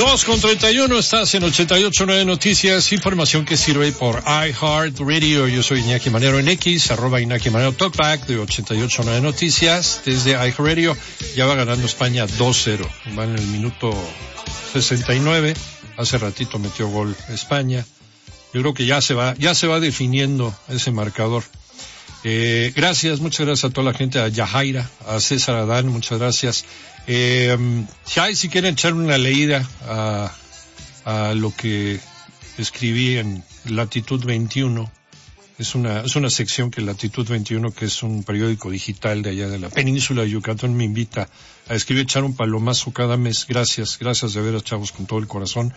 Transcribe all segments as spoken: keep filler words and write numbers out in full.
Dos con treinta y uno, estás en ochenta y ocho punto nueve Noticias, información que sirve por iHeartRadio. Yo soy Iñaki Manero en X, arroba Iñaki Manero Talkback de ochenta y ocho punto nueve Noticias, desde iHeartRadio. Ya va ganando España dos cero, va en el minuto sesenta y nueve, hace ratito metió gol España. Yo creo que ya se va, ya se va definiendo ese marcador. Eh, gracias, muchas gracias a toda la gente, a Yajaira, a César Adán, muchas gracias. Eh, si, si quieren echar una leída a, a lo que escribí en Latitud veintiuno, es una, es una sección que Latitud veintiuno, que es un periódico digital de allá de la península de Yucatán, me invita a escribir, echar un palomazo cada mes. Gracias, gracias de veras, chavos, con todo el corazón.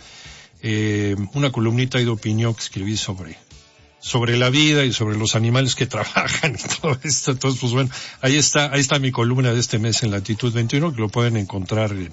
Eh, una columnita de opinión que escribí sobre sobre la vida y sobre los animales que trabajan y todo esto. Entonces, pues bueno, ahí está, ahí está mi columna de este mes en Latitud veintiuno, que lo pueden encontrar en,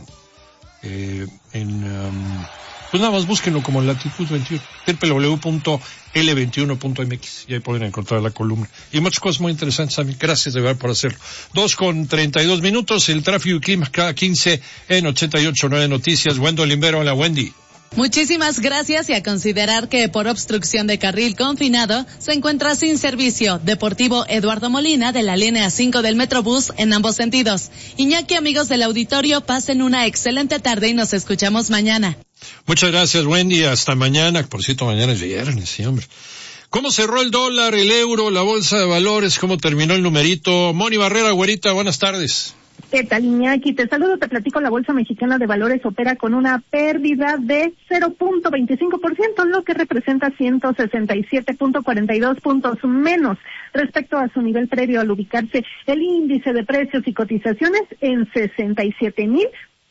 eh, en, um, pues nada más búsquenlo como Latitud veintiuno, w w w punto l veintiuno punto m x, y ahí pueden encontrar la columna. Y muchas cosas muy interesantes a mí. Gracias de verdad por hacerlo. Dos con treinta y dos minutos, el tráfico y clima cada quince en ochenta y ocho punto nueve Noticias. Wendo Limbero, hola Wendy. Muchísimas gracias, y a considerar que por obstrucción de carril confinado se encuentra sin servicio Deportivo Eduardo Molina de la línea cinco del Metrobús en ambos sentidos. Iñaki, amigos del auditorio, pasen una excelente tarde y nos escuchamos mañana. Muchas gracias, Wendy, hasta mañana. Por cierto, mañana es viernes, sí, hombre. ¿Cómo cerró el dólar, el euro, la bolsa de valores? ¿Cómo terminó el numerito? Moni Barrera, güerita, buenas tardes. ¿Qué tal, Iñaki? Te saludo, te platico. La Bolsa Mexicana de Valores opera con una pérdida de cero punto veinticinco por ciento, lo que representa ciento sesenta y siete punto cuarenta y dos puntos menos respecto a su nivel previo, al ubicarse el índice de precios y cotizaciones en sesenta y siete mil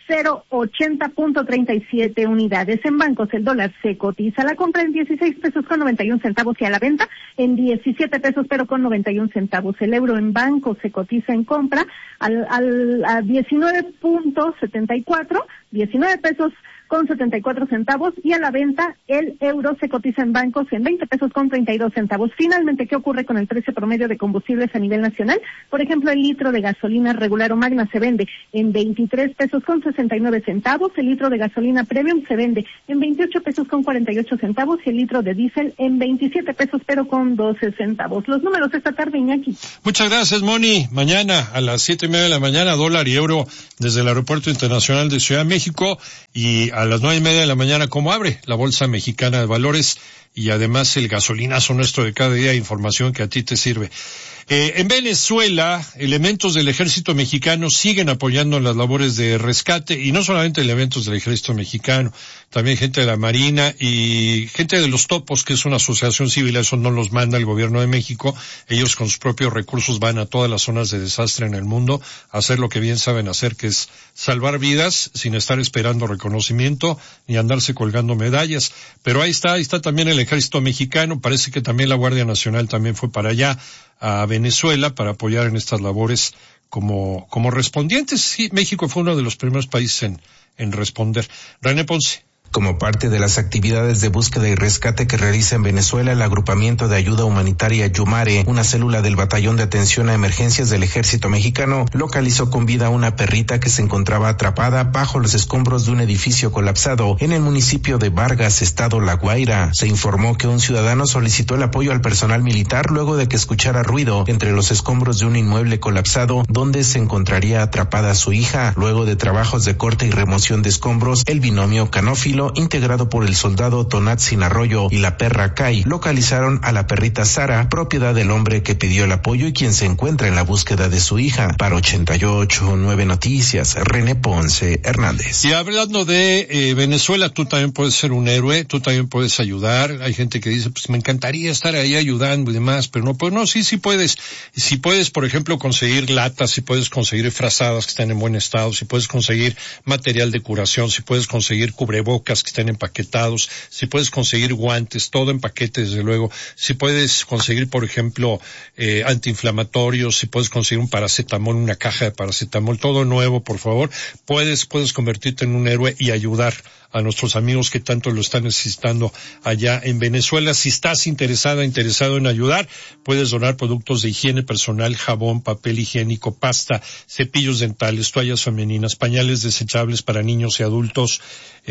ochenta punto treinta y siete unidades. En bancos el dólar se cotiza a la compra en dieciséis pesos con noventa y un centavos y a la venta en diecisiete pesos pero con noventa y un centavos. El euro en bancos se cotiza en compra al, al a diecinueve punto setenta y cuatro, diecinueve pesos con setenta y cuatro centavos, y a la venta el euro se cotiza en bancos en veinte pesos con treinta y dos centavos. Finalmente, ¿qué ocurre con el precio promedio de combustibles a nivel nacional? Por ejemplo, el litro de gasolina regular o magna se vende en veintitrés pesos con sesenta y nueve centavos, el litro de gasolina premium se vende en veintiocho pesos con cuarenta y ocho centavos y el litro de diésel en veintisiete pesos pero con doce centavos. Los números esta tarde, Iñaki. Muchas gracias, Moni. Mañana a las siete y media de la mañana, dólar y euro desde el Aeropuerto Internacional de Ciudad de México, y a las nueve y media de la mañana, como abre la Bolsa Mexicana de Valores, y además el gasolinazo nuestro de cada día, información que a ti te sirve. Eh, en Venezuela, elementos del ejército mexicano siguen apoyando las labores de rescate, y no solamente elementos del ejército mexicano, también gente de la Marina y gente de los Topos, que es una asociación civil. Eso no los manda el gobierno de México. Ellos con sus propios recursos van a todas las zonas de desastre en el mundo a hacer lo que bien saben hacer, que es salvar vidas sin estar esperando reconocimiento ni andarse colgando medallas. Pero ahí está, ahí está también el ejército mexicano. Parece que también la Guardia Nacional también fue para allá, a Venezuela, para apoyar en estas labores como, como respondientes. Sí, México fue uno de los primeros países en, en responder. René Ponce. Como parte de las actividades de búsqueda y rescate que realiza en Venezuela el agrupamiento de ayuda humanitaria Yumare, una célula del Batallón de Atención a Emergencias del Ejército Mexicano, localizó con vida a una perrita que se encontraba atrapada bajo los escombros de un edificio colapsado en el municipio de Vargas, estado La Guaira. Se informó que un ciudadano solicitó el apoyo al personal militar luego de que escuchara ruido entre los escombros de un inmueble colapsado donde se encontraría atrapada su hija. Luego de trabajos de corte y remoción de escombros, el binomio canófilo, integrado por el soldado Tonat Sin Arroyo y la perra Kai, localizaron a la perrita Sara, propiedad del hombre que pidió el apoyo y quien se encuentra en la búsqueda de su hija. Para ochenta y ocho punto nueve Noticias, René Ponce Hernández. Y hablando de eh, Venezuela, tú también puedes ser un héroe, tú también puedes ayudar. Hay gente que dice, pues me encantaría estar ahí ayudando y demás, pero no, pues no, sí, sí puedes. Si puedes, por ejemplo, conseguir latas, si puedes conseguir frazadas que estén en buen estado, si puedes conseguir material de curación, si puedes conseguir cubrebocas que estén empaquetados, si puedes conseguir guantes, todo en paquete, desde luego, si puedes conseguir, por ejemplo, eh, antiinflamatorios, si puedes conseguir un paracetamol, una caja de paracetamol, todo nuevo, por favor, puedes, puedes convertirte en un héroe y ayudar a nuestros amigos que tanto lo están necesitando allá en Venezuela. Si estás interesada, interesado en ayudar, puedes donar productos de higiene personal, jabón, papel higiénico, pasta, cepillos dentales, toallas femeninas, pañales desechables para niños y adultos, eh,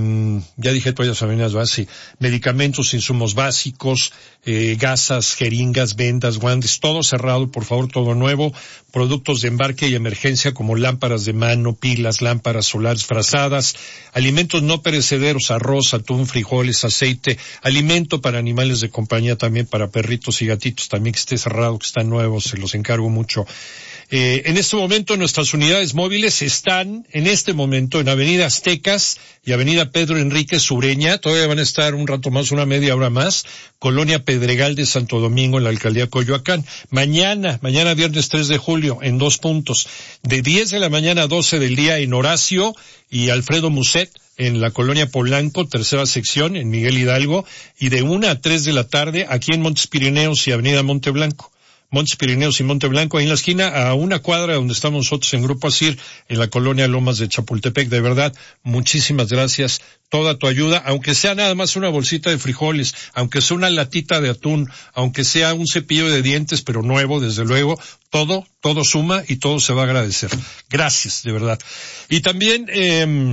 en, ya dije toallas femeninas base, medicamentos, insumos básicos, eh, gasas, jeringas, vendas, guantes, todo cerrado, por favor, todo nuevo, productos de embarque y emergencia como lámparas de mano, pilas, lámparas solares frazadas, alimentos no perecederos, arroz, atún, frijoles, aceite, alimento para animales de compañía también, para perritos y gatitos también que esté cerrado, que están nuevos, se los encargo mucho. Eh, en este momento nuestras unidades móviles están en este momento en Avenida Aztecas y Avenida Pedro Enríquez Ureña, todavía van a estar un rato más, una media hora más, Colonia Pedregal de Santo Domingo en la Alcaldía Coyoacán. Mañana, mañana viernes tres de julio, en dos puntos, de diez de la mañana a doce del día en Horacio y Alfredo Muset, en la Colonia Polanco, tercera sección, en Miguel Hidalgo, y de una a tres de la tarde aquí en Montes Pirineos y Avenida Monte Blanco. Montes Pirineos y Monte Blanco, ahí en la esquina, a una cuadra donde estamos nosotros en Grupo Asir, en la colonia Lomas de Chapultepec. De verdad, muchísimas gracias, toda tu ayuda, aunque sea nada más una bolsita de frijoles, aunque sea una latita de atún, aunque sea un cepillo de dientes, pero nuevo, desde luego, todo, todo suma y todo se va a agradecer. Gracias, de verdad. Y también, eh,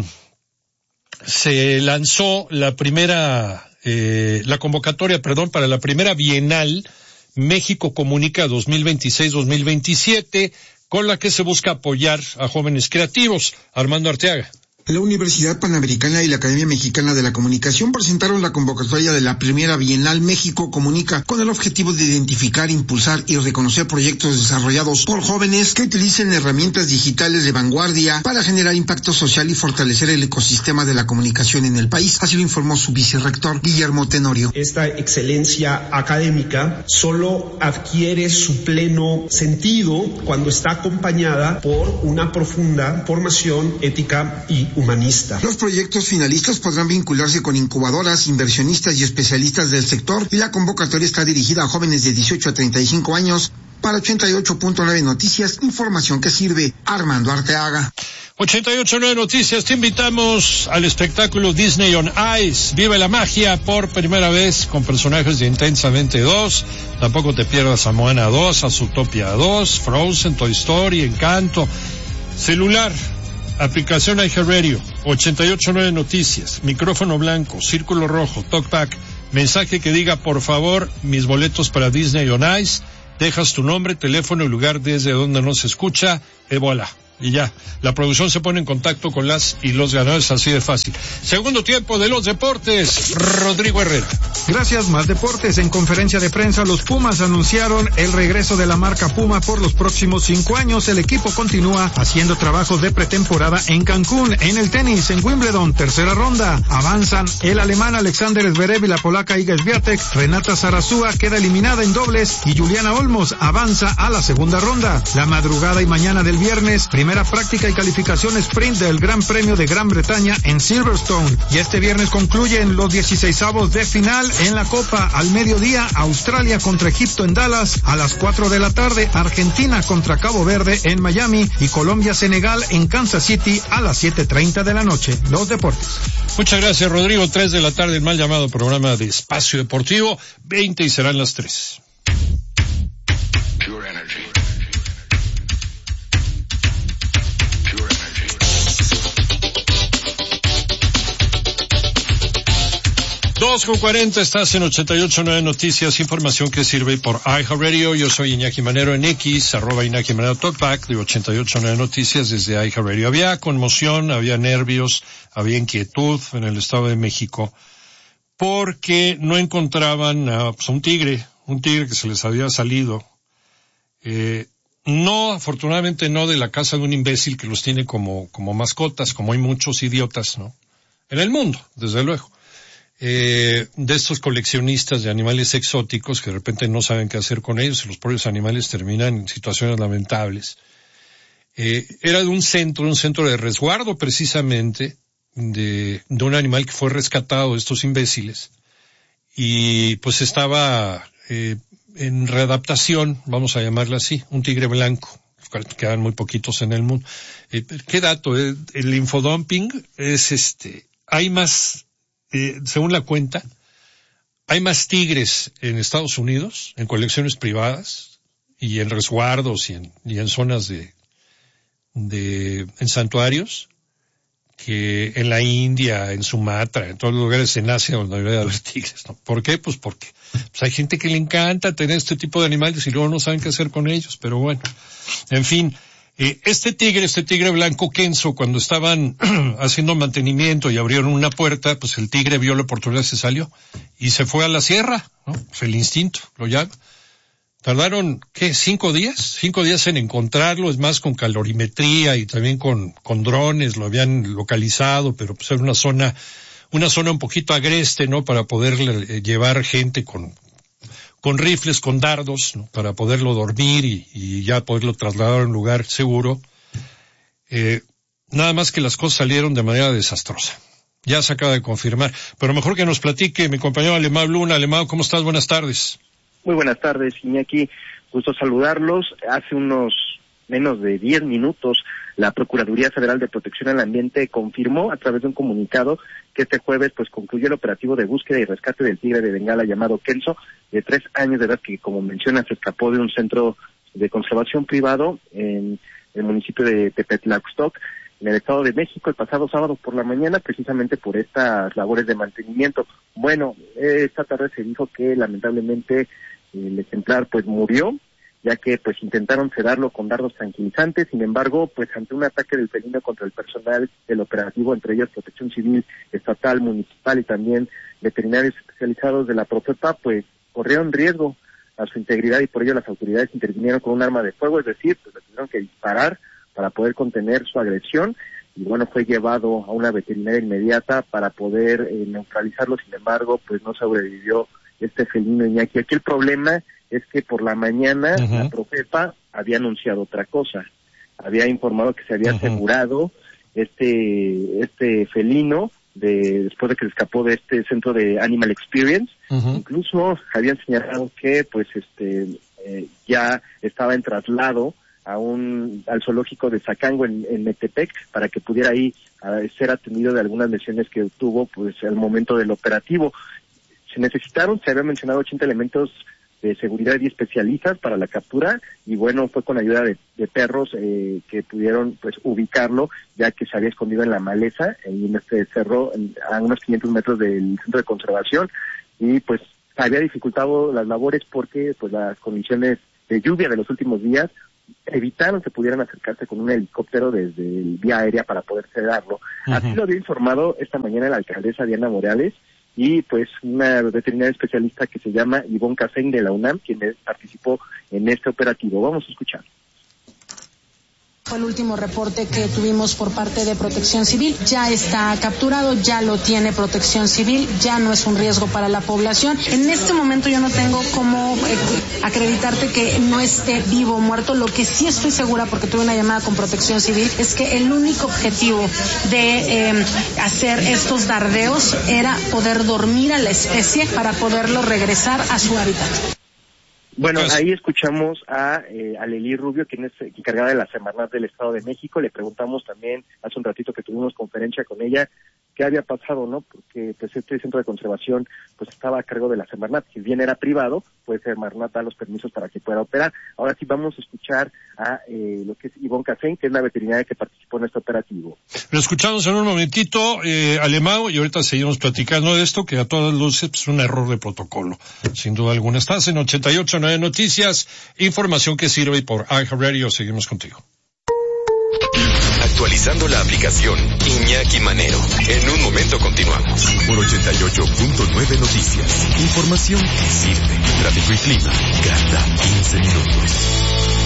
se lanzó la primera, eh, la convocatoria, perdón, para la primera Bienal México Comunica dos mil veintiséis dos mil veintisiete, con la que se busca apoyar a jóvenes creativos. Armando Arteaga. La Universidad Panamericana y la Academia Mexicana de la Comunicación presentaron la convocatoria de la primera Bienal México Comunica con el objetivo de identificar, impulsar y reconocer proyectos desarrollados por jóvenes que utilicen herramientas digitales de vanguardia para generar impacto social y fortalecer el ecosistema de la comunicación en el país. Así lo informó su vicerrector Guillermo Tenorio. Esta excelencia académica solo adquiere su pleno sentido cuando está acompañada por una profunda formación ética y humanista. Los proyectos finalistas podrán vincularse con incubadoras, inversionistas y especialistas del sector, y la convocatoria está dirigida a jóvenes de dieciocho a treinta y cinco años. Para ochenta y ocho punto nueve Noticias, información que sirve. Armando Arteaga. ochenta y ocho punto nueve Noticias, te invitamos al espectáculo Disney on Ice. Vive la magia por primera vez con personajes de Intensamente dos. Tampoco te pierdas a Moana dos, a Zootopia dos, Frozen, Toy Story, Encanto. Celular, aplicación iHeartRadio, ochenta y ocho punto nueve Noticias, micrófono blanco, círculo rojo, talkback, mensaje que diga por favor mis boletos para Disney on Ice, dejas tu nombre, teléfono y lugar desde donde nos escucha, y voilà. Y ya, la producción se pone en contacto con las y los ganadores, así de fácil. Segundo tiempo de los deportes, Rodrigo Herrera. Gracias, más deportes. En conferencia de prensa, los Pumas anunciaron el regreso de la marca Puma por los próximos cinco años. El equipo continúa haciendo trabajos de pretemporada en Cancún. En el tenis, en Wimbledon, tercera ronda, avanzan el alemán Alexander Zverev y la polaca Iga Swiatek. Renata Zarazúa queda eliminada en dobles y Juliana Olmos avanza a la segunda ronda. La madrugada y mañana del viernes, primera práctica y calificación sprint del Gran Premio de Gran Bretaña en Silverstone. Y este viernes concluyen los dieciseisavos de final en la Copa. Al mediodía, Australia contra Egipto en Dallas. A las cuatro de la tarde, Argentina contra Cabo Verde en Miami. Y Colombia-Senegal en Kansas City a las siete treinta de la noche. Los deportes. Muchas gracias, Rodrigo. Tres de la tarde, el mal llamado programa de Espacio Deportivo. Veinte y serán las tres. Pure Energy. dos con cuarenta, estás en ochenta y ocho punto nueve Noticias, información que sirve por iHeartRadio. Yo soy Iñaki Manero en X, arroba Iñaki Manero Talkback de ochenta y ocho punto nueve Noticias desde iHeartRadio. Había conmoción, había nervios, había inquietud en el Estado de México porque no encontraban a pues, un tigre, un tigre que se les había salido. Eh, no, afortunadamente no de la casa de un imbécil que los tiene como, como mascotas, como hay muchos idiotas, ¿no? En el mundo, desde luego. Eh, de estos coleccionistas de animales exóticos que de repente no saben qué hacer con ellos y los propios animales terminan en situaciones lamentables. Eh, era de un centro, un centro de resguardo precisamente de, de un animal que fue rescatado de estos imbéciles y pues estaba eh, en readaptación, vamos a llamarla así, un tigre blanco. Quedan muy poquitos en el mundo. Eh, ¿Qué dato? Eh, el infodumping es este, hay más Eh, según la cuenta, hay más tigres en Estados Unidos, en colecciones privadas, y en resguardos y en, y en zonas de, de, en santuarios, que en la India, en Sumatra, en todos los lugares en Asia donde debería haber tigres, ¿no? ¿Por qué? Pues porque pues hay gente que le encanta tener este tipo de animales y luego no saben qué hacer con ellos, pero bueno, en fin. Eh, este tigre, este tigre blanco Kenzo, cuando estaban haciendo mantenimiento y abrieron una puerta, pues el tigre vio la oportunidad, se salió y se fue a la sierra, ¿no? Pues el instinto lo llama. Tardaron, ¿qué? ¿Cinco días? Cinco días en encontrarlo, es más, con calorimetría y también con, con drones, lo habían localizado, pero pues era una zona, una zona un poquito agreste, ¿no? Para poder eh, llevar gente con, con rifles, con dardos, ¿no? Para poderlo dormir y, y ya poderlo trasladar a un lugar seguro. Eh, nada más que las cosas salieron de manera desastrosa. Ya se acaba de confirmar. Pero mejor que nos platique mi compañero Alemão Luna. Alemão, ¿cómo estás? Buenas tardes. Muy buenas tardes, Iñaki. Gusto saludarlos. Hace unos menos de diez minutos, la Procuraduría Federal de Protección al Ambiente confirmó a través de un comunicado que este jueves pues concluyó el operativo de búsqueda y rescate del tigre de Bengala llamado Kenzo, de tres años de edad, que, como mencionas, se escapó de un centro de conservación privado en el municipio de Tepetlaxtoc, en el Estado de México, el pasado sábado por la mañana, precisamente por estas labores de mantenimiento. Bueno, esta tarde se dijo que lamentablemente el ejemplar pues murió, ya que pues intentaron sedarlo con dardos tranquilizantes. Sin embargo, pues ante un ataque del felino contra el personal del operativo, entre ellos Protección Civil Estatal, Municipal y también veterinarios especializados de la Profepa, pues corrieron riesgo a su integridad y por ello las autoridades intervinieron con un arma de fuego, es decir, pues le tuvieron que disparar para poder contener su agresión y bueno, fue llevado a una veterinaria inmediata para poder eh, neutralizarlo. Sin embargo, pues no sobrevivió este felino, Iñaki. Aquí el problema es que por la mañana uh-huh. la Profepa había anunciado otra cosa, había informado que se había uh-huh. asegurado este este felino de después de que se escapó de este centro de Animal Experience. Uh-huh. Incluso habían señalado que pues este eh, ya estaba en traslado a un al zoológico de Zacango en, en Metepec para que pudiera ahí uh, ser atendido de algunas lesiones que tuvo pues al momento del operativo. Se necesitaron, se habían mencionado ochenta elementos de seguridad y especialistas para la captura y bueno, fue con ayuda de, de perros eh, que pudieron pues ubicarlo, ya que se había escondido en la maleza en este cerro en, a unos quinientos metros del centro de conservación y pues había dificultado las labores porque pues las condiciones de lluvia de los últimos días evitaron que pudieran acercarse con un helicóptero desde el vía aérea para poder sedarlo. Uh-huh. Así lo había informado esta mañana la alcaldesa Diana Morales y pues una veterinaria especialista que se llama Ivonne Cassein de la UNAM, quien participó en este operativo. Vamos a escuchar. Fue el último reporte que tuvimos por parte de Protección Civil. Ya está capturado, ya lo tiene Protección Civil, ya no es un riesgo para la población. En este momento yo no tengo cómo eh, acreditarte que no esté vivo o muerto. Lo que sí estoy segura, porque tuve una llamada con Protección Civil, es que el único objetivo de eh, hacer estos dardeos era poder dormir a la especie para poderlo regresar a su hábitat. Bueno, ahí escuchamos a eh, a Lely Rubio, quien es encargada de la Semarnat del Estado de México. Le preguntamos también hace un ratito que tuvimos conferencia con ella qué había pasado, ¿no? Porque pues este centro de conservación pues estaba a cargo de la Semarnat. Si bien era privado, pues Semarnat da los permisos para que pueda operar. Ahora sí vamos a escuchar a eh, lo que es Ivonne Cassein, que es la veterinaria que participó en este operativo. Lo escuchamos en un momentito, eh, Alemão, y ahorita seguimos platicando de esto, que a todas luces es un error de protocolo, sin duda alguna. Estás en ochenta y ocho punto nueve Noticias, información que sirve por iHeartRadio. Seguimos contigo. Actualizando la aplicación Iñaki Manero. En un momento continuamos. Por ochenta y ocho punto nueve Noticias. Información que sirve. Tráfico y clima cada quince minutos.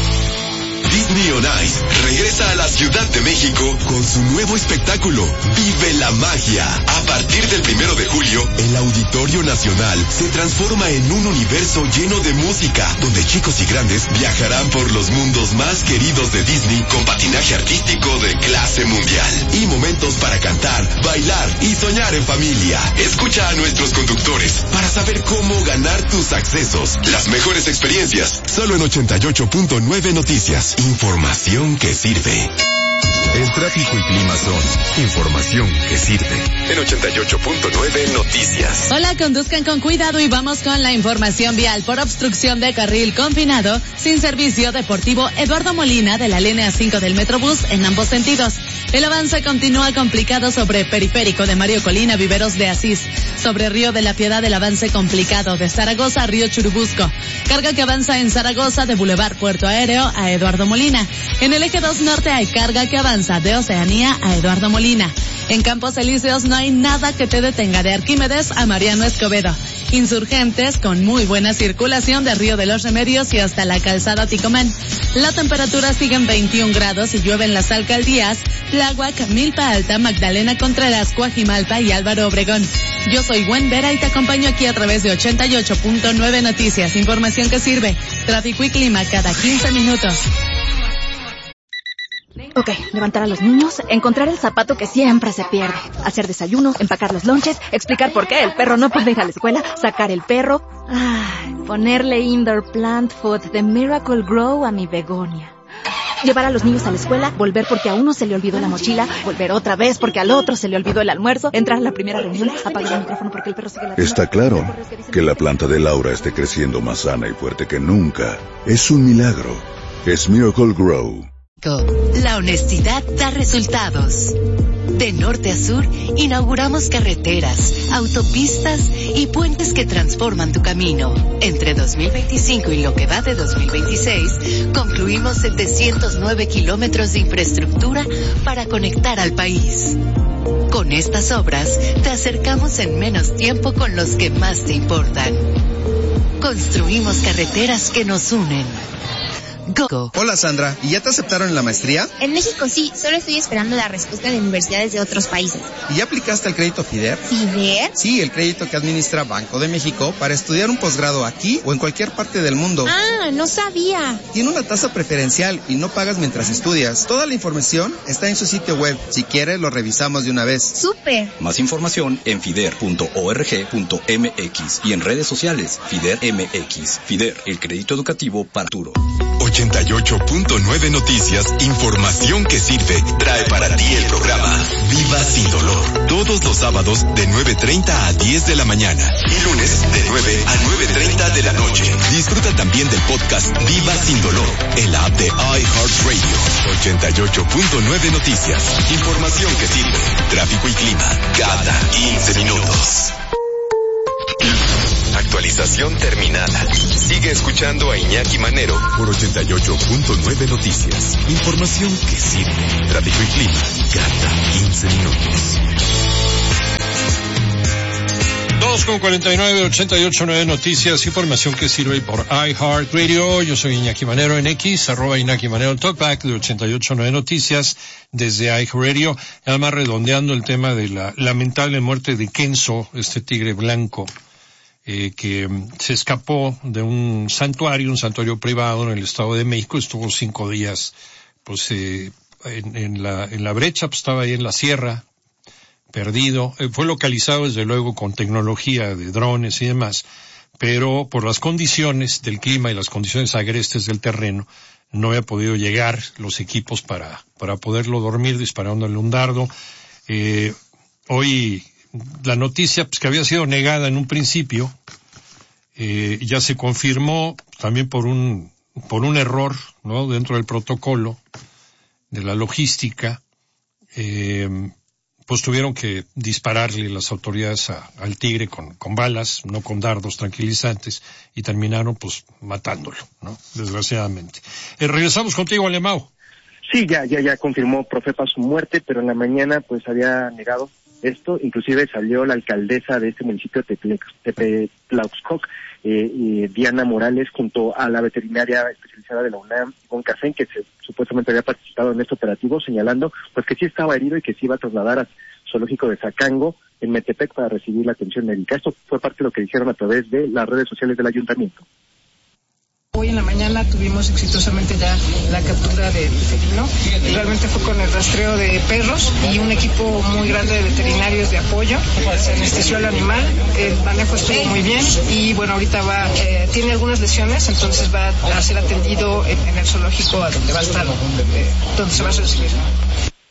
Disney on Ice regresa a la Ciudad de México con su nuevo espectáculo, Vive la Magia. A partir del primero de julio, el Auditorio Nacional se transforma en un universo lleno de música, donde chicos y grandes viajarán por los mundos más queridos de Disney con patinaje artístico de clase mundial y momentos para cantar, bailar y soñar en familia. Escucha a nuestros conductores para saber cómo ganar tus accesos. Las mejores experiencias, solo en ochenta y ocho punto nueve Noticias. Información que sirve. El tráfico y clima son información que sirve. En ochenta y ocho punto nueve Noticias. Hola, conduzcan con cuidado y vamos con la información vial. Por obstrucción de carril confinado, sin servicio deportivo Eduardo Molina de la línea cinco del Metrobús en ambos sentidos. El avance continúa complicado sobre Periférico de Mario Colina, Viveros de Asís. Sobre Río de la Piedad, el avance complicado de Zaragoza a Río Churubusco. Carga que avanza en Zaragoza de Boulevard Puerto Aéreo a Eduardo Molina. En el eje dos norte hay carga que avanza de Oceanía a Eduardo Molina. En Campos Elíseos no hay nada que te detenga de Arquímedes a Mariano Escobedo. Insurgentes con muy buena circulación de Río de los Remedios y hasta la calzada Ticomán. La temperatura sigue en veintiún grados y llueve en las alcaldías Tláhuac, Milpa Alta, Magdalena Contreras, Coajimalpa y Álvaro Obregón. Yo soy Gwen Vera y te acompaño aquí a través de ochenta y ocho punto nueve Noticias. Información que sirve. Tráfico y clima cada quince minutos. Ok, levantar a los niños, encontrar el zapato que siempre se pierde, hacer desayuno, empacar los lonches, explicar por qué el perro no puede ir a la escuela, sacar el perro, ay, ponerle indoor plant food de Miracle Grow a mi begonia. Llevar a los niños a la escuela, volver porque a uno se le olvidó la mochila, volver otra vez porque al otro se le olvidó el almuerzo, entrar a la primera reunión, apagar el micrófono porque el perro sigue ladrando. Está claro que la planta de Laura esté creciendo más sana y fuerte que nunca. Es un milagro. Es Miracle Grow. La honestidad da resultados. De norte a sur, inauguramos carreteras, autopistas y puentes que transforman tu camino. Entre dos mil veinticinco y lo que va de dos mil veintiséis, concluimos setecientos nueve kilómetros de infraestructura para conectar al país. Con estas obras, te acercamos en menos tiempo con los que más te importan. Construimos carreteras que nos unen. Go. Hola Sandra, ¿y ya te aceptaron en la maestría? En México sí, solo estoy esperando la respuesta de universidades de otros países. ¿Y ya aplicaste al crédito FIDER? ¿FIDER? Sí, el crédito que administra Banco de México para estudiar un posgrado aquí o en cualquier parte del mundo. Ah, no sabía. Tiene una tasa preferencial y no pagas mientras estudias. Toda la información está en su sitio web. Si quieres, lo revisamos de una vez. ¡Súper! Más información en fider punto org punto mx y en redes sociales FIDER M X. FIDER, el crédito educativo para futuro. ochenta y ocho punto nueve Noticias, información que sirve, trae para ti el programa Viva Sin Dolor. Todos los sábados de nueve treinta a diez de la mañana y lunes de nueve a nueve treinta de la noche. Disfruta también del podcast Viva Sin Dolor en la app de iHeartRadio. ochenta y ocho punto nueve Noticias, información que sirve, tráfico y clima cada quince minutos. Actualización terminada. Sigue escuchando a Iñaki Manero por ochenta y ocho punto nueve Noticias. Información que sirve. Tráfico y clima cada quince minutos. dos con cuarenta y nueve, ochenta y ocho punto nueve Noticias. Información que sirve por iHeartRadio. Yo soy Iñaki Manero en X, arroba Iñaki Manero Talkback de ochenta y ocho punto nueve Noticias desde iHeartRadio. Además redondeando el tema de la lamentable muerte de Kenzo, este tigre blanco. Eh, que se escapó de un santuario, un santuario privado en el Estado de México, estuvo cinco días, pues, eh, en, en la, en la brecha, pues estaba ahí en la sierra, perdido, eh, fue localizado desde luego con tecnología de drones y demás, pero por las condiciones del clima y las condiciones agrestes del terreno, no había podido llegar los equipos para, para poderlo dormir disparándole un dardo. Eh, hoy, la noticia pues que había sido negada en un principio, eh, ya se confirmó también por un por un error, ¿no?, dentro del protocolo de la logística. Eh, pues tuvieron que dispararle las autoridades a, al tigre con, con balas, no con dardos tranquilizantes, y terminaron pues matándolo, ¿no?, desgraciadamente. Eh, regresamos contigo, Alemão. Sí, ya, ya, ya confirmó Profepa su muerte, pero en la mañana pues había negado esto. Inclusive salió la alcaldesa de este municipio, Tepetlauxcoc, eh, eh, Diana Morales, junto a la veterinaria especializada de la UNAM, Ivonne Cafén, que se, supuestamente había participado en este operativo, señalando pues que sí estaba herido y que sí iba a trasladar al zoológico de Zacango, en Metepec, para recibir la atención médica. Esto fue parte de lo que dijeron a través de las redes sociales del ayuntamiento. Hoy en la mañana tuvimos exitosamente ya la captura del felino. Realmente fue con el rastreo de perros y un equipo muy grande de veterinarios de apoyo. Se anestesió al animal, el manejo estuvo muy bien y bueno, ahorita va, eh, tiene algunas lesiones, entonces va a ser atendido en, en el zoológico a donde va a estar, eh, donde se va a recibir.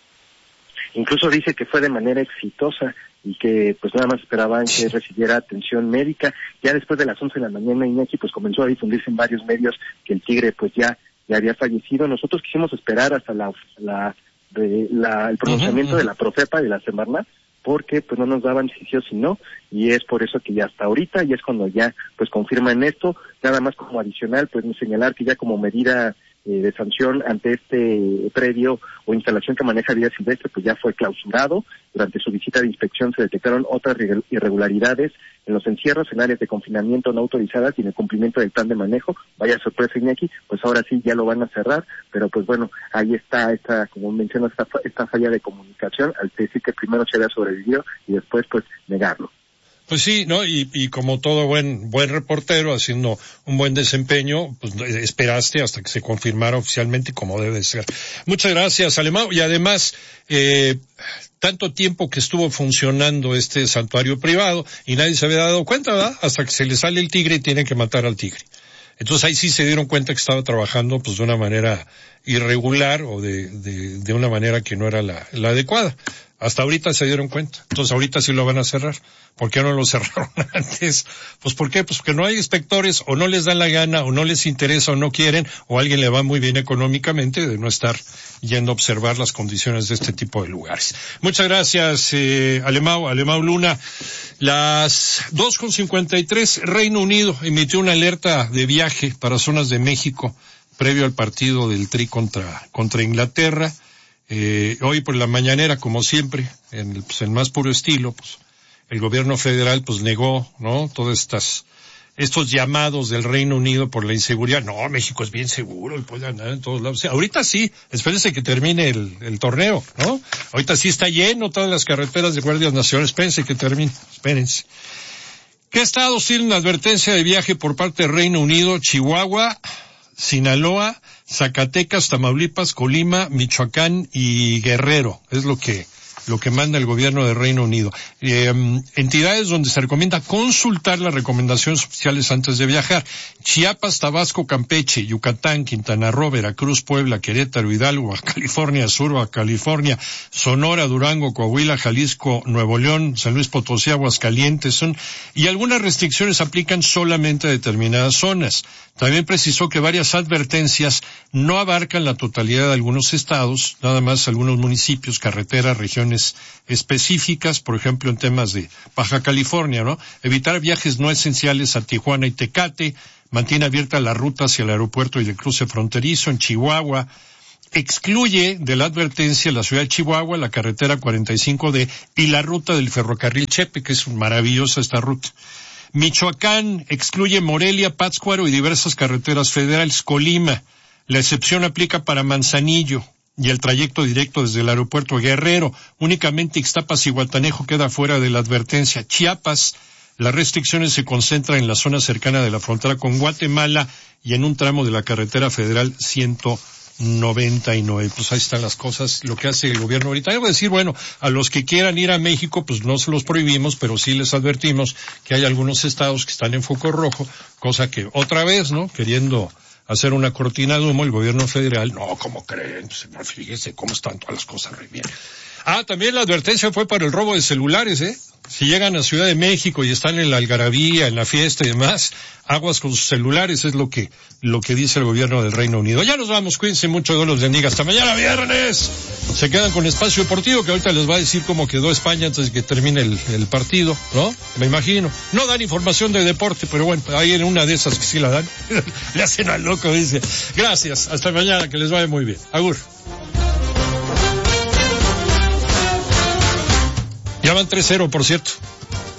incluso dice que fue de manera exitosa y que pues nada más esperaban que recibiera atención médica. Ya después de las once de la mañana, Iñaki, pues comenzó a difundirse en varios medios que el tigre pues ya, ya había fallecido. Nosotros quisimos esperar hasta la, la, de, la el pronunciamiento uh-huh, uh-huh. de la Profepa de la Semarnat, porque pues no nos daban si sí o si no, y es por eso que ya hasta ahorita, y es cuando ya pues confirman esto. Nada más como adicional, pues señalar que ya como medida eh, de sanción ante este predio o instalación que maneja vida silvestre, pues ya fue clausurado. Durante su visita de inspección se detectaron otras irregularidades en los encierros, en áreas de confinamiento no autorizadas y en el cumplimiento del plan de manejo. Vaya sorpresa, Iñaki, pues ahora sí ya lo van a cerrar, pero pues bueno, ahí está esta, como mencionas, esta, esta falla de comunicación, al decir que primero se había sobrevivido y después pues negarlo. Pues sí, ¿no? Y, y como todo buen buen reportero, haciendo un buen desempeño, pues esperaste hasta que se confirmara oficialmente como debe ser. Muchas gracias, Alemão. Y además, eh, tanto tiempo que estuvo funcionando este santuario privado y nadie se había dado cuenta, ¿verdad? Hasta que se le sale el tigre y tienen que matar al tigre. Entonces ahí sí se dieron cuenta que estaba trabajando pues de una manera irregular o de, de, de una manera que no era la, la adecuada. Hasta ahorita se dieron cuenta. Entonces ahorita sí lo van a cerrar. ¿Por qué no lo cerraron antes? Pues ¿por qué? Pues porque no hay inspectores, o no les dan la gana, o no les interesa, o no quieren, o a alguien le va muy bien económicamente de no estar yendo a observar las condiciones de este tipo de lugares. Muchas gracias, eh, Alemão, Alemão Luna. Las dos con cincuenta y tres, Reino Unido emitió una alerta de viaje para zonas de México previo al partido del Tri contra, contra Inglaterra. Eh, hoy por la mañanera, como siempre, en el, pues, en más puro estilo, pues, el gobierno federal, pues, negó, ¿no? Todas estas, estos llamados del Reino Unido por la inseguridad. No, México es bien seguro y puede andar en todos lados. O sea, ahorita sí, espérense que termine el, el torneo, ¿no? Ahorita sí está lleno todas las carreteras de guardias nacionales. Espérense que termine, espérense. ¿Qué estados tienen advertencia de viaje por parte del Reino Unido? Chihuahua, Sinaloa, Zacatecas, Tamaulipas, Colima, Michoacán y Guerrero. Es lo que lo que manda el gobierno del Reino Unido. Eh, entidades donde se recomienda consultar las recomendaciones oficiales antes de viajar: Chiapas, Tabasco, Campeche, Yucatán, Quintana Roo, Veracruz, Puebla, Querétaro, Hidalgo, Baja California Sur, Baja California, Sonora, Durango, Coahuila, Jalisco, Nuevo León, San Luis Potosí, Aguascalientes, son, y algunas restricciones aplican solamente a determinadas zonas. También precisó que varias advertencias no abarcan la totalidad de algunos estados, nada más algunos municipios, carreteras, regiones específicas, por ejemplo en temas de Baja California, ¿no? Evitar viajes no esenciales a Tijuana y Tecate, mantiene abierta la ruta hacia el aeropuerto y de cruce fronterizo. En Chihuahua, excluye de la advertencia la ciudad de Chihuahua, la carretera cuarenta y cinco D y la ruta del ferrocarril Chepe, que es maravillosa esta ruta. Michoacán excluye Morelia, Pátzcuaro y diversas carreteras federales. Colima, la excepción aplica para Manzanillo y el trayecto directo desde el aeropuerto Guerrero. Únicamente Ixtapas y Guatanejo queda fuera de la advertencia. Chiapas, las restricciones se concentran en la zona cercana de la frontera con Guatemala y en un tramo de la carretera federal ciento noventa y nueve. Pues ahí están las cosas, lo que hace el gobierno ahorita. Yo voy a decir, bueno, a los que quieran ir a México, pues no se los prohibimos, pero sí les advertimos que hay algunos estados que están en foco rojo, cosa que otra vez, ¿no? Queriendo hacer una cortina de humo, el gobierno federal, no, ¿cómo creen? Pues, fíjese cómo están todas las cosas re bien. Ah, también la advertencia fue para el robo de celulares, ¿eh? Si llegan a Ciudad de México y están en la algarabía, en la fiesta y demás, aguas con sus celulares, es lo que lo que dice el gobierno del Reino Unido. Ya nos vamos, cuídense mucho, Dios los bendiga. Hasta mañana viernes. Se quedan con Espacio Deportivo, que ahorita les va a decir cómo quedó España antes de que termine el, el partido, ¿no? Me imagino. No dan información de deporte, pero bueno, hay en una de esas que sí la dan. Le hacen al loco, dice. Gracias, hasta mañana, que les vaya muy bien. Agur. Ya van tres cero, por cierto.